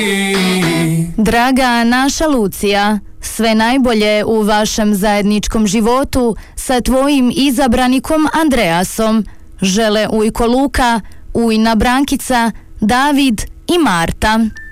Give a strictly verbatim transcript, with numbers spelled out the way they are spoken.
Draga naša Lucija, sve najbolje u vašem zajedničkom životu sa tvojim izabranikom Andreasom. Žele ujko Luka, ujna Brankica, David i Marta.